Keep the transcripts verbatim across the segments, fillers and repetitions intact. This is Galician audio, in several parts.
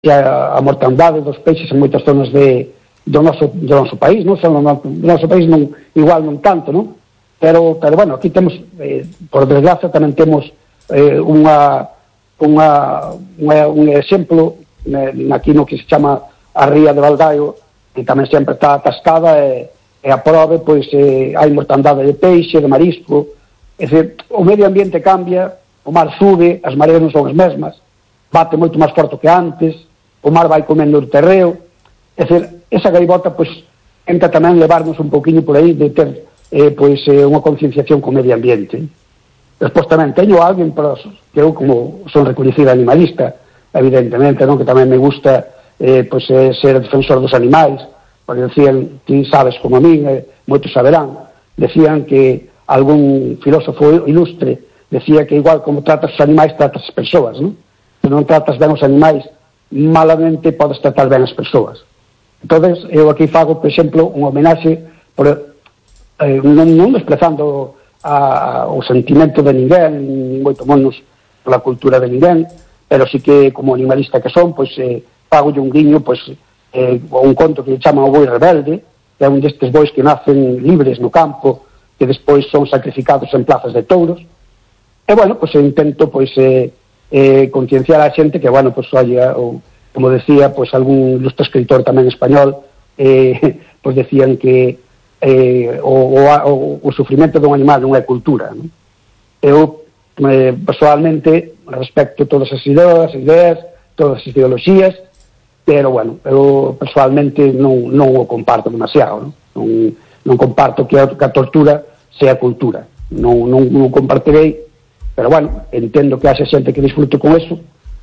a, a mortandade dos peixes en moitas zonas de, do, noso, do noso país, non? Son, no, do noso país non, igual non tanto, non? Pero, pero bueno, aquí temos, eh, por desgracia, tamén temos eh, unha, unha, unha, un exemplo eh, aquí no que se chama a ría de Valdaio, que tamén sempre está atascada e, e a prove, pois, eh, hai mortandade de peixe, de marisco, é dicir, o medio ambiente cambia, o mar sube, as mareas non son as mesmas, bate moito máis forte que antes, o mar vai comendo o terreo, é dicir, esa gaivota, pois, tenta tamén levarnos un pouquinho por aí de ter, eh, pois, eh, unha concienciación co medio ambiente. Despois tamén teño alguén, pero que eu, como son recoñecida animalista, evidentemente, non, que tamén me gusta, eh, pois, eh, ser defensor dos animais, porque decían, ti sabes como a min, eh, moitos saberán, decían que algún filósofo ilustre decía que igual como tratas os animais, tratas as persoas, non? Se non tratas ben os animais, malamente podes tratar ben as persoas. Entón, eu aquí fago, por exemplo, un homenaxe por, eh, non, non desprezando a, a, o sentimento de ninguén, ni moito menos pola cultura de ninguén, pero sí que, como animalista que son, pois, eh, fago un guiño, pois, eh, un conto que chama o boi rebelde, que é un destes bois que nacen libres no campo, que despois son sacrificados en plazas de touros. E, bueno, pois, intento, pois, eh, eh, concienciar a xente que, bueno, pues, oye, o, como decía, pues, algún ilustre escritor tamén español, eh, pues decían que eh, o, o, o sufrimento dun animal non é cultura, non? Eu, eh, personalmente, respecto todas as ideas, ideas, todas as ideoloxías, pero, bueno, eu personalmente non, non o comparto demasiado, non? Non, non comparto que a, que a tortura sea cultura, non, non, non compartirei. Pero, bueno, entendo que haxe xente que disfrute con eso,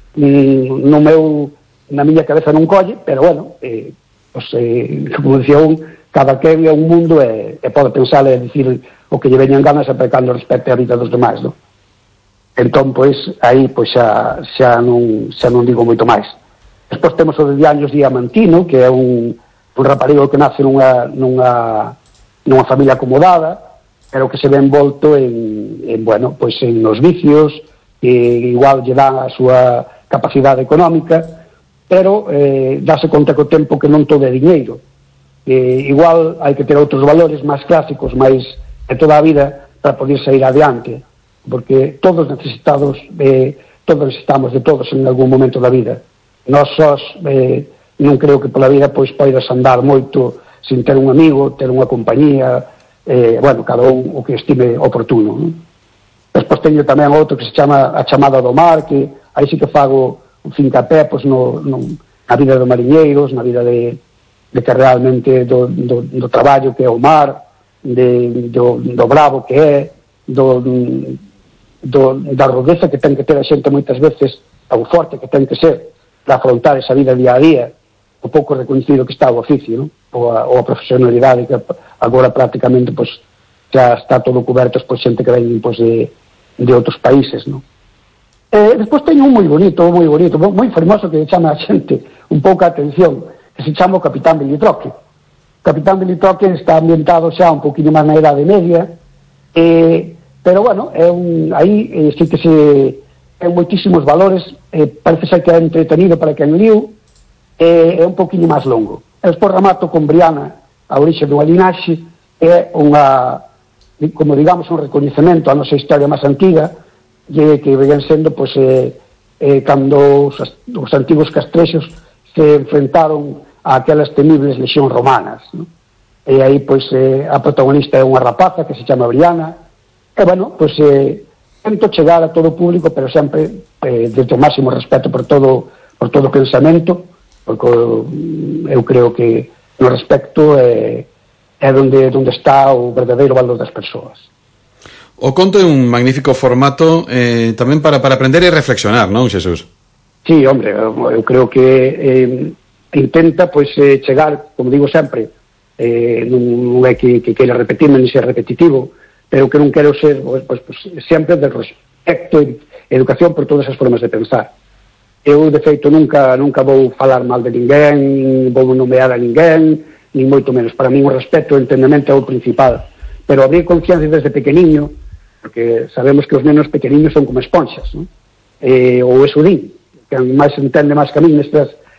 no meu, na miña cabeza non colle, pero, bueno, eh, pues, eh, como dicía un, cada que é un mundo e, e pode pensar e dicir o que lle veñan ganas sempre cando respecte a vida dos demais, non? Entón, pois, aí, pois, xa, xa, non, xa non digo moito máis. Despois temos o de Diaños Diamantino, que é un, un raparigo que nace nunha, nunha, nunha familia acomodada, pero que se ve envolto en, en, bueno, pois en os vicios, que igual lle dan a súa capacidade económica, pero eh, dáse conta co tempo que non todo é diñeiro. Eh, igual hai que ter outros valores máis clásicos, máis de toda a vida, para poder sair adiante, porque todos necesitados, eh, todos necesitamos de todos en algún momento da vida. Nós sós, eh, non creo que pola vida pois poidas andar moito sin ter un amigo, ter unha compañía, eh, bueno, cada un o que estime oportuno, non? Despois teño tamén outro que se chama A Chamada do Mar, que aí sí que fago un fincapé pois, no, no, na vida dos mariñeiros, na vida de, de que realmente do, do, do traballo que é o mar, de, do, do bravo que é, do, do, da rudeza que ten que ter a xente moitas veces, o forte que ten que ser para afrontar esa vida día a día, o pouco reconhecido que está o oficio, non? Ou a, ou a profesionalidade que agora prácticamente pois, xa está todo coberto por xente que ven pois, de, de outros países, non? Eh, despois teño un moi bonito, moi bonito, moi fermoso que chama a xente un pouco a atención, que se chama o Capitán Bilitroque. O Capitán Bilitroque está ambientado xa un poquinho máis na Idade Media, eh, pero bueno, é un, aí eh, sí que se ten moitísimos valores, eh, parece ser que é entretenido para quen liu, eh, é un poquinho máis longo. E despois remato con Briana, a orixe dunha linaxe, é unha, como digamos, un recoñecemento á nosa historia máis antiga, que, que veñen sendo, pois, eh, eh, cando os, os antigos castrexos se enfrentaron a aquelas temibles lexións romanas, ¿no? E aí, pois, eh, a protagonista é unha rapaza que se chama Briana, e, bueno, pois, eh, tento chegar a todo o público, pero sempre eh, desde o máximo respeto por todo, por todo o pensamento, porque eu creo que no respecto é, é onde, onde está o verdadeiro valor das persoas. O conto é un magnífico formato eh, tamén para, para aprender e reflexionar, non, Xesús? Sí, hombre, eu creo que eh, intenta pois, eh, chegar, como digo sempre, eh, non é que, que queira repetirme ni ser repetitivo, pero que non quero ser pois, pois, pois, sempre de respecto e educación por todas as formas de pensar. Eu, de feito, nunca, nunca vou falar mal de ninguén, nin vou nomear a ninguén, nin moito menos. Para mí o respeto e o entendemento é o principal. Pero abrir conciencia desde pequeniño, porque sabemos que os nenos pequeniños son como esponxas, non? Eh, ou eso din, que máis entende máis que a mí nestas,